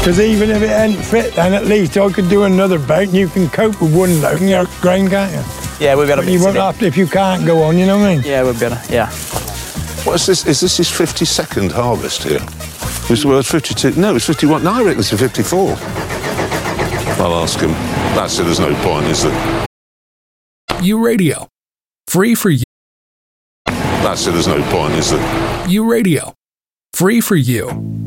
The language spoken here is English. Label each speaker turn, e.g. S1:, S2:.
S1: Because even if it ain't fit, then at least I could do another boat and you can cope with one load in your grain, can't you?
S2: Yeah, we'll be able to
S1: You
S2: mix
S1: won't
S2: it in.
S1: have to if you can't go on, you know what I mean?
S2: Yeah, we'll be able to, yeah.
S3: What is this? Is this his 52nd harvest here? Well, it's 52. No, it's 51. No, I reckon it's 54. I'll ask him. That's it. There's no point, is there?
S4: U Radio. Free for you.
S3: That's it. There's no point, is there?
S4: U Radio. Free for you.